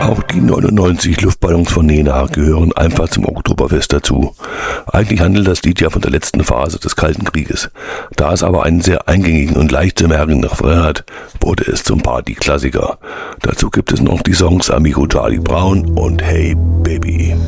Auch die 99 Luftballons von Nena gehören einfach zum Oktoberfest dazu. Eigentlich handelt das Lied ja von der letzten Phase des Kalten Krieges. Da es aber einen sehr eingängigen und leicht zu merkenden Refrain hat, wurde es zum Party-Klassiker. Dazu gibt es noch die Songs Amigo Charlie Brown und Hey Baby.